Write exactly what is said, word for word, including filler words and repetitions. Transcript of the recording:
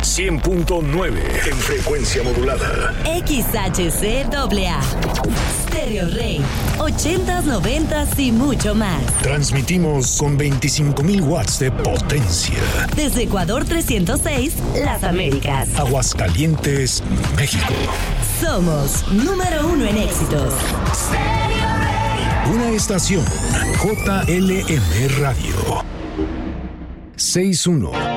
cien punto nueve en frecuencia modulada. X H C A A. Stereo Rey. ochentas, noventas y mucho más. Transmitimos con veinticinco mil watts de potencia. Desde Ecuador trescientos seis, Las Américas. Aguascalientes, México. Somos número uno en éxitos. Stereo Rey. Una estación J L M Radio. sesenta y uno